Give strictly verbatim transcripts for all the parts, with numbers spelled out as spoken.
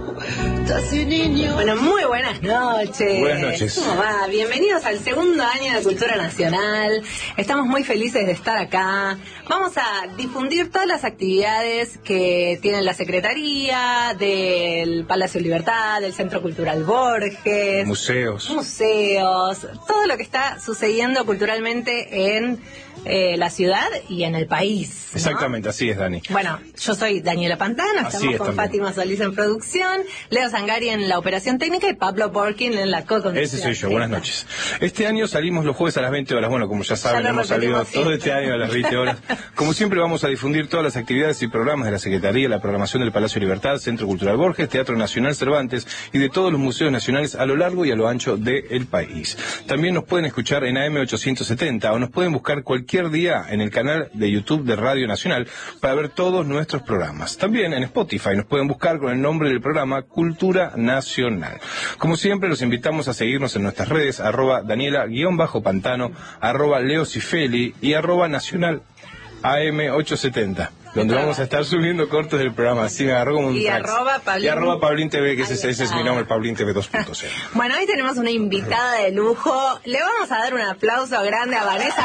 Bueno, muy buenas noches. Buenas noches. ¿Cómo va? Bienvenidos al segundo año de Cultura Nacional. Estamos muy felices de estar acá. Vamos a difundir todas las actividades que tiene la Secretaría, del Palacio Libertad, del Centro Cultural Borges. Museos. Museos. Todo lo que está sucediendo culturalmente en eh, la ciudad y en el país, ¿no? Exactamente, así es, Dani. Bueno, yo soy Daniela Pantano, Así estamos es con también. Fátima Solís en producción, Leo Zangari en la operación técnica y Pablo Borkin en la co-conducción. Ese soy yo, buenas noches. Este año salimos los jueves a las veinte horas. Bueno, como ya saben, Ya lo hemos salido repetimos todo siempre. este año a las veinte horas. Como siempre, vamos a difundir todas las actividades y programas de la Secretaría, la programación del Palacio Libertad, Centro Cultural Borges, Teatro Nacional Cervantes y de todos los museos nacionales a lo largo y a lo ancho del país. También nos pueden escuchar en A M ochocientos setenta o nos pueden buscar cualquier día en el canal de YouTube de Radio Nacional para ver todos nuestros programas. También en Spotify nos pueden buscar con el nombre del programa Cultura Nacional. Como siempre, los invitamos a seguirnos en nuestras redes, arroba Daniela-Pantano, arroba Leo Cifeli y arroba Nacional A M ochocientos setenta, donde vamos a estar subiendo cortos del programa. Así me agarró como un Y trax. arroba Pablín. Y arroba Pablín T V, que ese, Ahí ese es está. mi nombre, Pablín T V dos punto cero. Bueno, hoy tenemos una invitada de lujo. Le vamos a dar un aplauso grande a Vanessa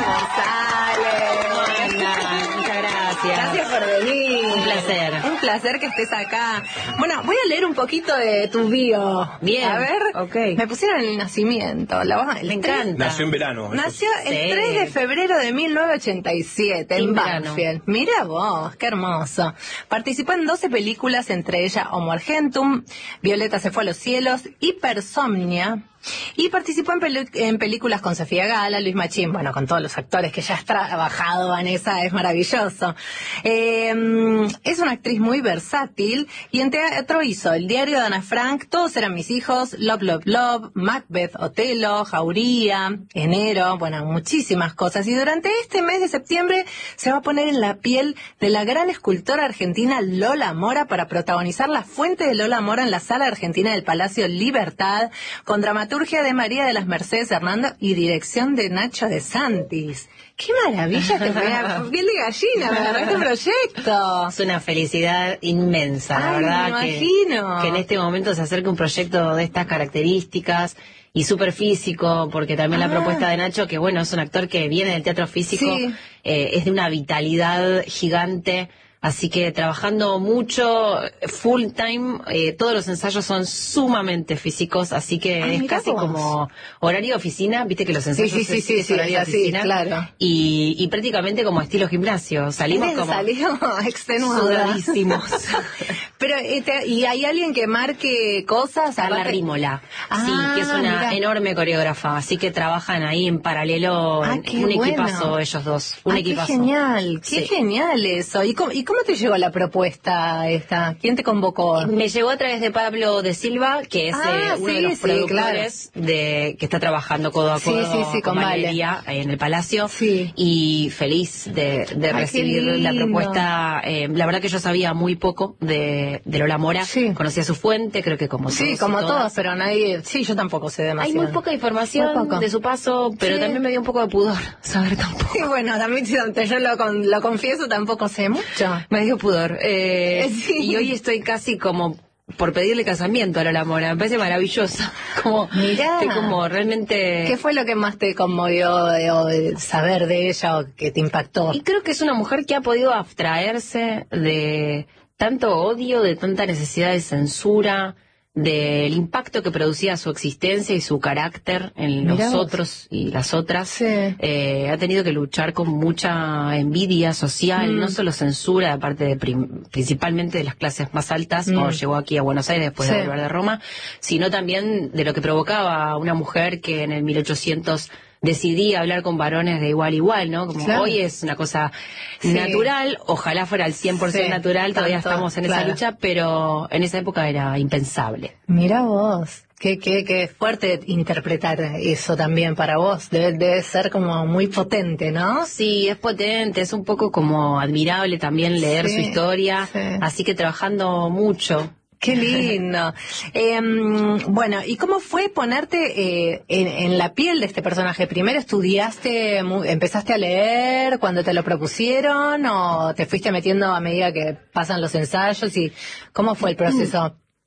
González. Hola, muchas gracias. Gracias por venir. Un placer. Un placer que estés acá. Bueno, voy a leer un poquito de tu bio. Bien, A ver, ok. me pusieron el nacimiento. La vamos- el Me tres- encanta. Nació en verano. eso Nació el Sí. tres de febrero de mil novecientos ochenta y siete en En verano. Banfield. Mira vos, qué hermoso. Participó en doce películas, entre ellas Homo Argentum, Violeta se fue a los cielos, Hipersomnia. Y participó en, pelu- en películas con Sofía Gala, Luis Machín, bueno, con todos los actores que ya has trabajado, Vanessa, es maravilloso. Eh, es una actriz muy versátil y en teatro hizo El diario de Ana Frank, Todos eran mis hijos, Love, Love, Love, Macbeth, Otelo, Jauría, Enero, bueno, muchísimas cosas. Y durante este mes de septiembre se va a poner en la piel de la gran escultora argentina Lola Mora para protagonizar La fuente de Lola Mora en la Sala Argentina del Palacio Libertad, con dramaturgia de María de las Mercedes Hernando y dirección de Nacho de Santis. ¡Qué maravilla! Te fue a piel de gallina, me agarró este proyecto. Es una felicidad inmensa, la Ay, verdad. me que, imagino. que en este momento se acerque un proyecto de estas características y súper físico, porque también Ah. la propuesta de Nacho, que bueno, es un actor que viene del teatro físico, Sí. eh, es de una vitalidad gigante. Así que trabajando mucho, full time, eh, todos los ensayos son sumamente físicos, así que Ah, es mirá casi vos. como horario de oficina, viste que los Sí, ensayos sí, sí, es, sí, es sí, horario de así, oficina, claro. y, y prácticamente como estilo gimnasio, salimos como Salió extenuada. sudadísimos. Pero, eh, te- ¿y hay alguien que marque cosas? Carla aparte? Rímola, Ah, sí, que es una mirá. enorme coreógrafa, así que trabajan ahí en paralelo, Ah, en- qué un bueno. equipazo ellos dos, un Ay, equipazo. Qué genial, qué Sí. genial eso. ¿Y cómo, ¿Y cómo te llegó la propuesta esta? ¿Quién te convocó? Me llegó a través de Pablo de Silva, que es Ah, eh, uno sí, de los sí, productores de que está trabajando codo a Sí, codo sí, sí, con Vale. Valeria ahí en el Palacio. Sí. Y feliz de, de Ay, recibir qué la lindo. propuesta. Eh, la verdad que yo sabía muy poco de, de Lola Mora. Sí. Conocía su fuente, creo que como Sí, todos y como todas. todos, pero nadie... Sí, yo tampoco sé Hay demasiado. muy poca información Muy poco. de su paso, pero Sí. también me dio un poco de pudor saber tampoco. Y bueno, también si yo lo, con- lo confieso, tampoco sé mucho. Me dio pudor. Eh, Sí. Y hoy estoy casi como por pedirle casamiento a Lola Mora. Me parece maravilloso. Como, Mirá. estoy como realmente... ¿Qué fue lo que más te conmovió de, o de saber de ella o que te impactó? Y creo que es una mujer que ha podido abstraerse de tanto odio, de tanta necesidad de censura, del impacto que producía su existencia y su carácter en Mirá los vos. otros y las otras. Sí. Eh, ha tenido que luchar con mucha envidia social, Mm. no solo censura de parte de prim- principalmente de las clases más altas, Mm. cuando llegó aquí a Buenos Aires después Sí. de volver de Roma, sino también de lo que provocaba una mujer que en el mil ochocientos decidía hablar con varones de igual a igual, ¿no? Como Claro. hoy es una cosa Sí. natural, ojalá fuera al cien por ciento Sí, natural, todavía tanto, estamos en esa claro. lucha, pero en esa época era impensable. Mira vos, qué, qué, qué fuerte interpretar eso también para vos. Debe, debe ser como muy potente, ¿no? Sí, es potente, es un poco como admirable también leer Sí, su historia, sí. así que trabajando mucho. Qué lindo. Eh, bueno, ¿y cómo fue ponerte eh, en, en la piel de este personaje? ¿Primero estudiaste, mu- empezaste a leer cuando te lo propusieron o te fuiste metiendo a medida que pasan los ensayos? ¿Y cómo fue el proceso?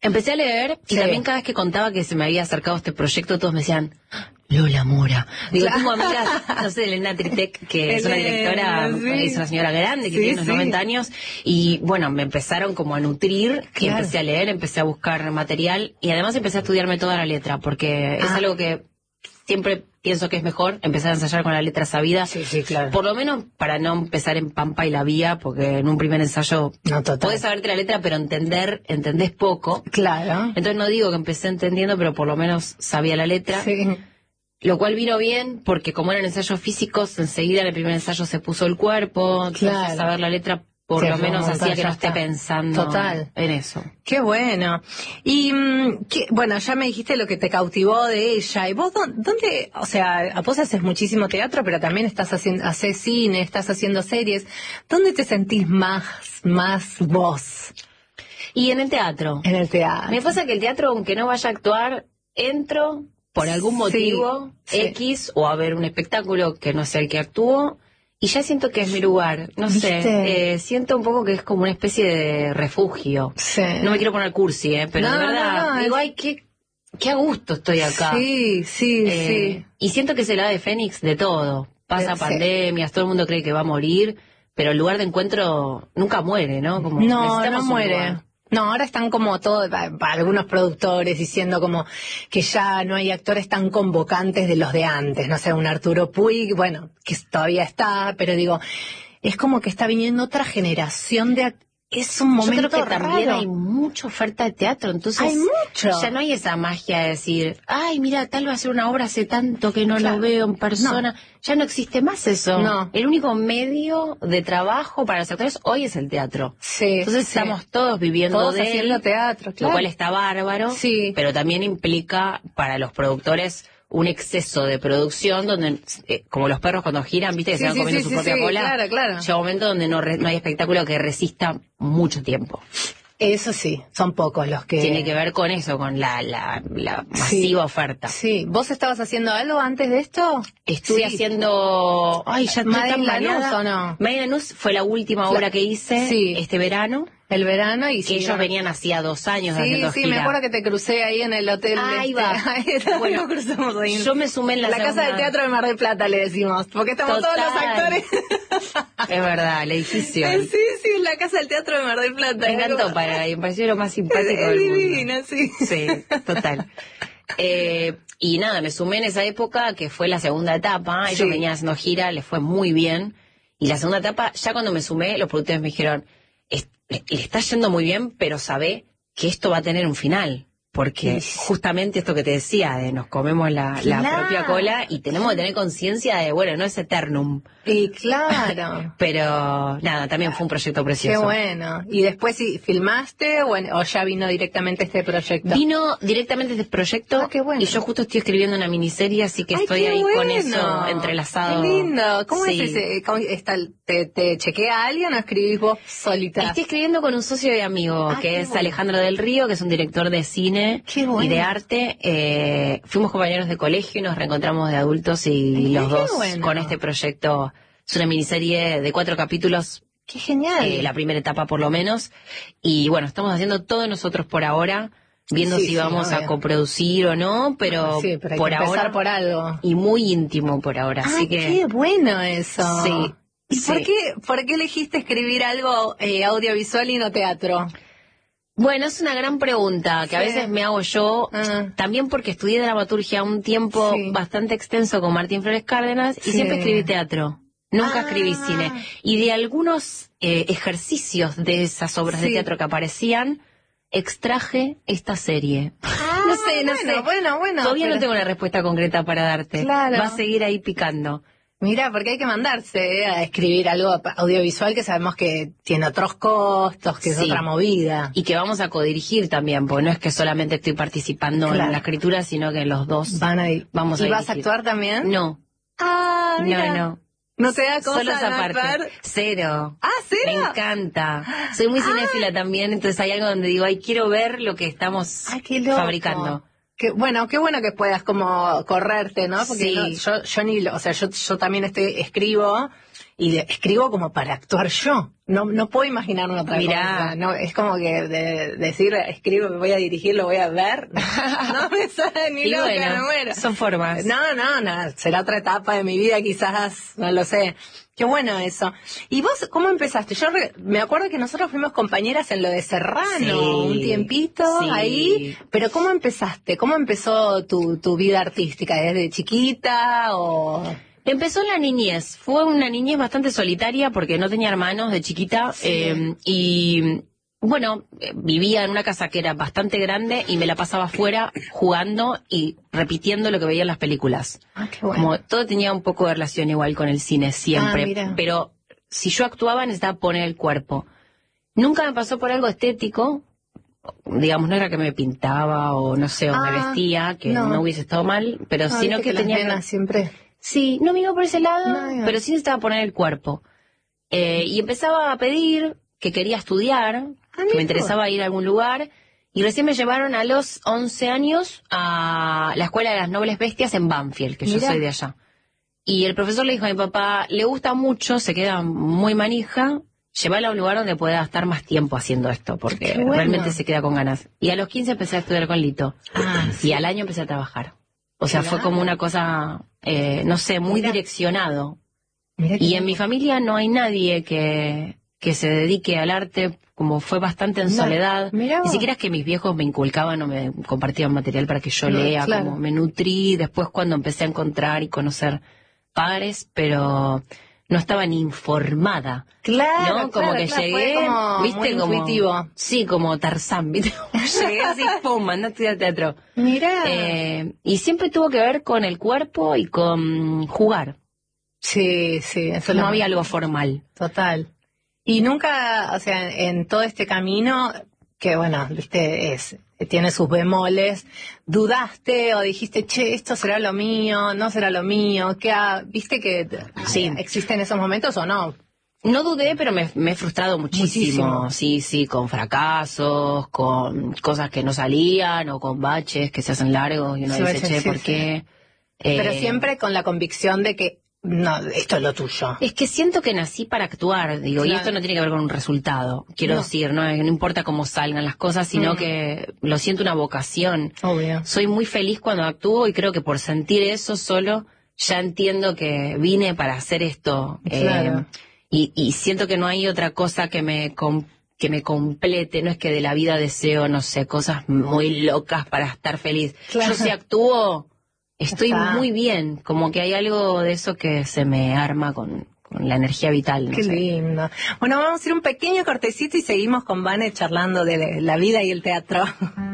Empecé a leer y Sí. también cada vez que contaba que se me había acercado este proyecto, todos me decían, Lola Mora. Digo, Claro. tengo amigas, no sé, Elena Tritek, que es una directora, Sí. es una señora grande, que Sí, tiene unos sí. noventa años, y bueno, me empezaron como a nutrir, y Claro. empecé a leer, empecé a buscar material, y además empecé a estudiarme toda la letra, porque es Ah. algo que siempre pienso que es mejor empezar a ensayar con la letra sabida. Sí, sí, claro. Por lo menos para no empezar en Pampa y la Vía, porque en un primer ensayo No, total. podés saberte la letra, pero entender, entendés poco. Claro. Entonces no digo que empecé entendiendo, pero por lo menos sabía la letra. Sí. Lo cual vino bien, porque como eran ensayos físicos, enseguida en el primer ensayo se puso el cuerpo. Entonces Claro. saber la letra por Sí, lo fue un menos montón, hacía que ya no esté está. pensando Total. en eso. Qué bueno. Y, mm, qué- bueno, ya me dijiste lo que te cautivó de ella. ¿Y vos dó- dónde, o sea, vos haces muchísimo teatro, pero también estás haciendo, haces cine, estás haciendo series. ¿Dónde te sentís más, más vos Y en el teatro. en el teatro? Me pasa que el teatro, aunque no vaya a actuar, entro por algún Sí, motivo sí. X o a ver un espectáculo que no sea el que actúo y ya siento que es mi lugar. No ¿Viste? sé, eh, siento un poco que es como una especie de refugio. Sí. No me quiero poner cursi, eh, pero No, de verdad, no, no, digo, es- ay, qué, qué a gusto estoy acá. Sí, sí, Eh, sí. Y siento que es el ave fénix de todo. Pasa Sí. pandemias, todo el mundo cree que va a morir, pero el lugar de encuentro nunca muere, ¿no? Como No, necesitamos no un muere. lugar. No, ahora están como todos, pa- pa- algunos productores diciendo como que ya no hay actores tan convocantes de los de antes. No sé, un Arturo Puig, bueno, que todavía está, pero digo, es como que está viniendo otra generación de... ac- Es un Yo momento creo que también raro. hay mucha oferta de teatro, entonces Hay mucho. ya no hay esa magia de decir, ay, mira, tal va a ser una obra hace tanto que no Claro. lo veo en persona. Ya no existe más eso. No. El único medio de trabajo para los actores hoy es el teatro. Sí, Entonces sí. estamos todos viviendo Todos de haciendo él, teatro, lo claro. cual está bárbaro, Sí. pero también implica para los productores un exceso de producción donde, eh, como los perros cuando giran, viste que Sí, se van sí, comiendo sí, su sí, propia sí, cola. claro, claro. Llega un momento donde no, re- no hay espectáculo que resista mucho tiempo. Eso sí, son pocos los que... Tiene que ver con eso, con la, la, la Sí. masiva oferta. Sí, ¿vos estabas haciendo algo antes de esto? Estuve Sí. haciendo... Ay, ya estoy Made tan in Lanús, mareada. ¿o no? Made in Lanús fue la última La- obra que hice Sí. este verano, El verano y que sí, ellos no- venían hacía dos años Sí, haciendo sí, gira. me acuerdo que te crucé ahí en el hotel. Ahí de va. este- Bueno, Nos cruzamos ahí. en- yo me sumé en la la casa segunda- del teatro de Mar del Plata, le decimos, porque estamos todos los Total. actores. Es verdad, el edificio. Sí, sí, la casa del teatro de Mar del Plata. Me encantó, para, me pareció lo más simpático Es del mundo. divina, sí. Sí, total. Eh, y nada, me sumé en esa época, que fue la segunda etapa. Ellos Sí. venían haciendo gira, les fue muy bien. Y la segunda etapa, ya cuando me sumé, los productores me dijeron, "Es- le, le está yendo muy bien, pero sabe que esto va a tener un final. Porque Sí. justamente esto que te decía, de nos comemos la, la Claro. propia cola y tenemos que tener conciencia de, bueno, no es eternum. Y claro. Pero nada, también fue un proyecto Qué precioso. bueno. ¿Y después sí, filmaste o, en- o ya vino directamente este proyecto? Vino directamente de este proyecto Ah, qué bueno. y yo justo estoy escribiendo una miniserie, así que Ay, estoy qué ahí con bueno. eso entrelazado. Qué lindo. ¿Cómo Sí. es ese? ¿Cómo está el- te, ¿Te chequea alguien o escribís vos solita? Estoy escribiendo con un socio y amigo, Ah, que qué es bueno. Alejandro del Río, que es un director de cine Qué bueno. y de arte. Eh, fuimos compañeros de colegio y nos reencontramos de adultos y Ay, los qué dos bueno. con este proyecto. Es una miniserie de cuatro capítulos, Qué genial. eh, la primera etapa por lo menos. Y bueno, estamos haciendo todo nosotros por ahora, viendo Sí, si sí, vamos a obvio. coproducir o no, pero, sí, pero hay por que empezar ahora por algo. y muy íntimo por ahora. Ah, Así que qué bueno eso. Sí, ¿Y sí. por qué, por qué elegiste escribir algo eh, audiovisual y no teatro? bueno, es una gran pregunta que a Sí. veces me hago yo, Ah. también porque estudié dramaturgia un tiempo Sí. bastante extenso con Martín Flores Cárdenas y Sí. siempre escribí teatro. Nunca Ah. escribí cine. Y de algunos eh, ejercicios de esas obras de Sí. teatro que aparecían, extraje esta serie. Ah, no sé, no bueno, sé. Bueno, bueno. Todavía pero- no tengo una respuesta concreta para darte. Claro. Va a seguir ahí picando. Mira, porque hay que mandarse eh, a escribir algo audiovisual que sabemos que tiene otros costos, que es Sí. otra movida. Y que vamos a codirigir también, porque no es que solamente estoy participando Claro. en la escritura, sino que los dos Van a ir. vamos a ¿Y vas a dirigir. actuar también? No, Ah, mira. no, no. ¿No te da cosa Solo esa no parte. actuar? Cero. Ah, Me ¿cero? encanta. Soy muy cinéfila también, entonces hay algo donde digo, ay, quiero ver lo que estamos Ay, qué loco. fabricando. Qué, bueno, qué bueno que puedas como correrte, ¿no? Porque Sí. no, yo, yo ni, lo- o sea, yo, yo también estoy, escribo y escribo como para actuar yo. No no puedo imaginarme otra Mirá. cosa. No, es como que de, decir, escribo, voy a dirigir, lo voy a ver. No me sale ni Y loca, bueno, no muero. son formas. No, no, no. Será otra etapa de mi vida, quizás, no lo sé. Qué bueno eso. ¿Y vos cómo empezaste? Yo re- me acuerdo que nosotros fuimos compañeras en lo de Serrano Sí, un tiempito sí. ahí. Pero ¿cómo empezaste? ¿Cómo empezó tu, tu vida artística? ¿Desde chiquita o...? Empezó en la niñez. Fue una niñez bastante solitaria porque no tenía hermanos de chiquita. Sí. eh, y bueno, eh, vivía en una casa que era bastante grande y me la pasaba afuera jugando y repitiendo lo que veía en las películas. Ah, qué bueno. Como todo tenía un poco de relación igual con el cine siempre. Ah, mira. Pero si yo actuaba necesitaba poner el cuerpo. Nunca me pasó por algo estético. Digamos, no era que me pintaba o no sé, o me Ah, vestía, que no. no, hubiese estado mal, pero No, sino viste que las tenía... nenas siempre. Sí, no me iba por ese lado, No, no. pero sí necesitaba poner el cuerpo. Eh, y empezaba a pedir que quería estudiar, Ah, que mira. me interesaba ir a algún lugar, y recién me llevaron a los once años a la Escuela de las Nobles Bestias en Banfield, que yo Mirá. soy de allá. Y el profesor le dijo a mi papá, le gusta mucho, se queda muy manija, llévala a un lugar donde pueda estar más tiempo haciendo esto, porque Qué bueno. realmente se queda con ganas. Y a los quince empecé a estudiar con Lito, Ah, y al año empecé a trabajar. O sea, Claro. fue como una cosa, eh, no sé, muy Mira. direccionado. Mira qué Y en mi familia no hay nadie que, que se dedique al arte, como fue bastante en No, soledad. mirá Ni vos. siquiera es que mis viejos me inculcaban o me compartían material para que yo No, lea, claro. como me nutrí después cuando empecé a encontrar y conocer pares, pero no estaba ni informada. Claro, ¿No? Como claro, que claro, fue llegué, como viste, muy como... intuitivo. Sí, como Tarzán, ¿viste? Llegué así, pum, andá a estudiar teatro. Mira. Eh, y siempre tuvo que ver con el cuerpo y con jugar. Sí, sí, eso No lo- había algo formal. Total. Y nunca, o sea, en, en todo este camino, que bueno, viste, es, tiene sus bemoles, ¿dudaste o dijiste, che, esto será lo mío, no será lo mío? ¿Qué ha- ¿Viste que Sí. existen esos momentos o no? No dudé, pero me, me he frustrado muchísimo. Muchísimo. Sí, sí, con fracasos, con cosas que no salían o con baches que se hacen largos y uno Sí, dice, baches, che, sí, ¿por sí. qué? Pero Eh, siempre con la convicción de que, no, esto es lo tuyo. Es que siento que nací para actuar, digo, y Claro. esto no tiene que ver con un resultado. Quiero No. decir, no, no importa cómo salgan las cosas, sino Mm. que lo siento una vocación. Obvio. Soy muy feliz cuando actúo y creo que por sentir eso solo ya entiendo que vine para hacer esto. Claro. Eh, y, y siento que no hay otra cosa que me com- que me complete. No es que de la vida deseo, no sé, cosas muy locas para estar feliz. Claro. Yo si actúo, estoy Está. muy bien. Como que hay algo de eso que se me arma con, con la energía vital. No Qué sé. lindo. Bueno, vamos a ir un pequeño cortecito y seguimos con Vane charlando de la vida y el teatro.